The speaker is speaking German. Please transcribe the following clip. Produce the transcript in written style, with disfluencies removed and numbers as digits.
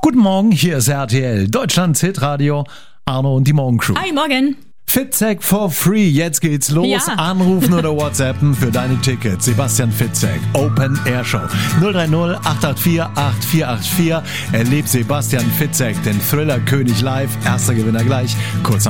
Guten Morgen, hier ist RTL, Deutschlands Hitradio, Arno und die Morgencrew. Hi, morgen. Fitzek for free, jetzt geht's los. Ja. Anrufen oder WhatsAppen für deine Tickets. Sebastian Fitzek, Open Air Show. 030 884 8484. Erleb Sebastian Fitzek, den Thriller König live. Erster Gewinner gleich. Kurz